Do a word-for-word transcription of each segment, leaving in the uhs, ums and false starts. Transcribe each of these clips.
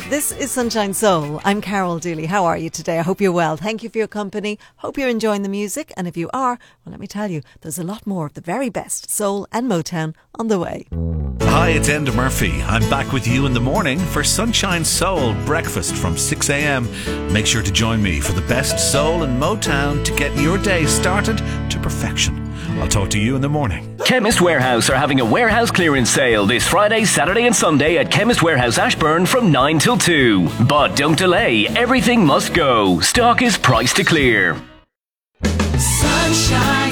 This is Sunshine Soul. I'm Carol Dooley. How are you today? I hope you're well. Thank you for your company. Hope you're enjoying the music. And if you are, well, let me tell you, there's a lot more of the very best soul and Motown on the way. Hi, it's Enda Murphy. I'm back with you in the morning for Sunshine Soul breakfast from six a.m. Make sure to join me for the best soul and Motown to get your day started to perfection. I'll talk to you in the morning. Chemist Warehouse are having a warehouse clearance sale this Friday, Saturday and Sunday at Chemist Warehouse Ashburn from nine till two. But don't delay, everything must go. Stock is priced to clear. Sunshine.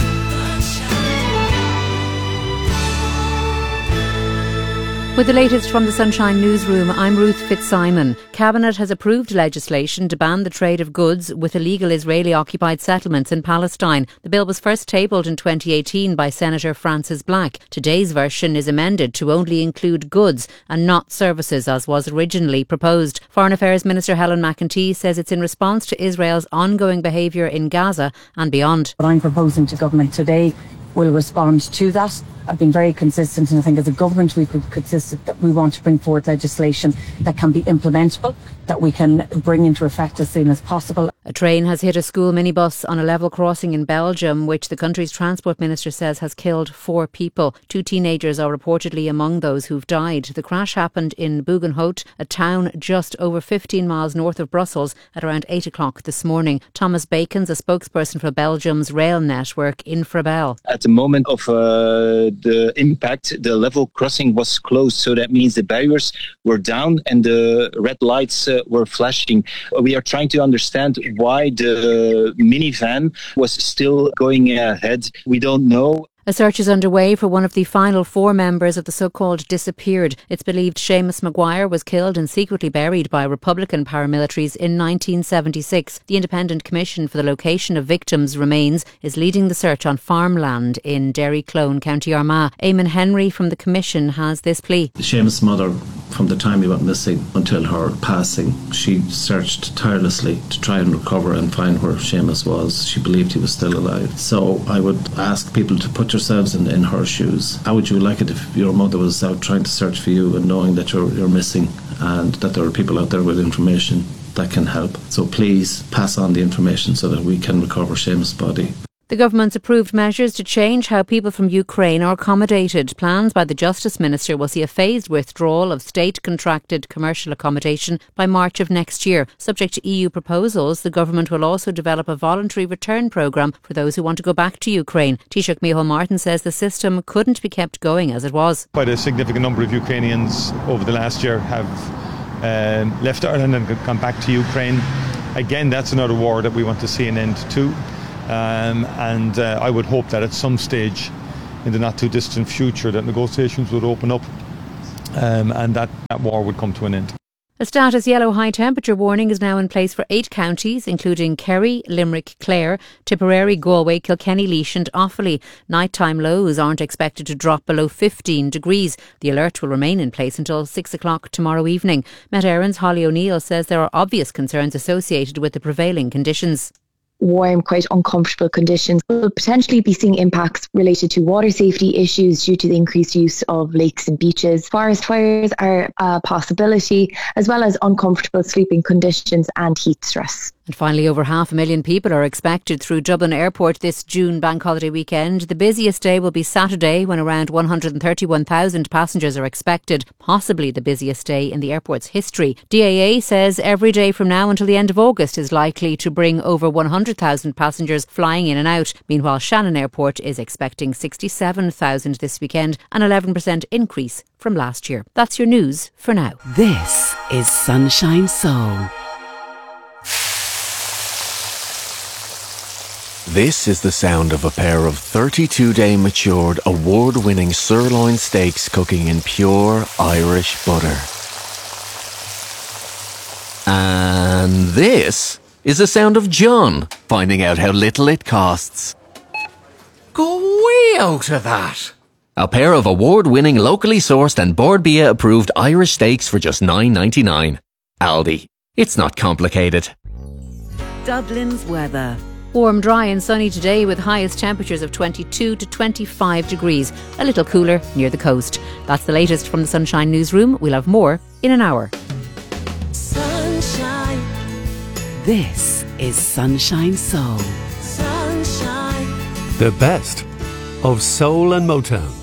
With the latest from the Sunshine Newsroom, I'm Ruth Fitzsimon. Cabinet has approved legislation to ban the trade of goods with illegal Israeli-occupied settlements in Palestine. The bill was first tabled in twenty eighteen by Senator Francis Black. Today's version is amended to only include goods and not services, as was originally proposed. Foreign Affairs Minister Helen McEntee says it's in response to Israel's ongoing behaviour in Gaza and beyond. What I'm proposing to government today will respond to that. I've been very consistent, and I think as a government we've been consistent that we want to bring forward legislation that can be implementable, that we can bring into effect as soon as possible. A train has hit a school minibus on a level crossing in Belgium, which the country's transport minister says has killed four people. Two teenagers are reportedly among those who've died. The crash happened in Bugenhout, a town just over fifteen miles north of Brussels, at around eight o'clock this morning. Thomas Bacon's a spokesperson for Belgium's rail network, Infrabel. At the moment of uh, the impact, the level crossing was closed, so that means the barriers were down and the red lights uh, were flashing. We are trying to understand why the minivan was still going ahead. We don't know. A search is underway for one of the final four members of the so-called disappeared. It's believed Seamus Maguire was killed and secretly buried by Republican paramilitaries in nineteen seventy-six. The Independent Commission for the Location of Victims' Remains is leading the search on farmland in Derry Clone, County Armagh. Eamon Henry from the Commission has this plea. Seamus' mother, from the time he went missing until her passing, she searched tirelessly to try and recover and find where Seamus was. She believed he was still alive. So I would ask people to put yourselves in, in her shoes. How would you like it if your mother was out trying to search for you and knowing that you're, you're missing and that there are people out there with information that can help? So please pass on the information so that we can recover Seamus' body. The government's approved measures to change how people from Ukraine are accommodated. Plans by the Justice Minister will see a phased withdrawal of state-contracted commercial accommodation by March of next year. Subject to E U proposals, the government will also develop a voluntary return programme for those who want to go back to Ukraine. Taoiseach Micheál Martin says the system couldn't be kept going as it was. Quite a significant number of Ukrainians over the last year have um, left Ireland and gone back to Ukraine. Again, that's another war that we want to see an end to. Um, and uh, I would hope that at some stage in the not too distant future that negotiations would open up um, and that, that war would come to an end. A status yellow high temperature warning is now in place for eight counties, including Kerry, Limerick, Clare, Tipperary, Galway, Kilkenny, Laois and Offaly. Nighttime lows aren't expected to drop below fifteen degrees. The alert will remain in place until six o'clock tomorrow evening. Met Éireann's Holly O'Neill says there are obvious concerns associated with the prevailing conditions. Warm, quite uncomfortable conditions. We'll potentially be seeing impacts related to water safety issues due to the increased use of lakes and beaches. Forest fires are a possibility, as well as uncomfortable sleeping conditions and heat stress. And finally, over half a million people are expected through Dublin Airport this June bank holiday weekend. The busiest day will be Saturday, when around one hundred thirty-one thousand passengers are expected, possibly the busiest day in the airport's history. D A A says every day from now until the end of August is likely to bring over one hundred thousand passengers flying in and out. Meanwhile, Shannon Airport is expecting sixty-seven thousand this weekend, an eleven percent increase from last year. That's your news for now. This is Sunshine Soul. This is the sound of a pair of thirty-two day matured, award-winning sirloin steaks cooking in pure Irish butter. And this is the sound of John finding out how little it costs. Go way out of that! A pair of award-winning, locally sourced and Bord Bia approved Irish steaks for just nine ninety-nine. Aldi. It's not complicated. Dublin's weather. Warm, dry and sunny today with highest temperatures of twenty-two to twenty-five degrees. A little cooler near the coast. That's the latest from the Sunshine Newsroom. We'll have more in an hour. This is Sunshine Soul. Sunshine. The best of soul and Motown.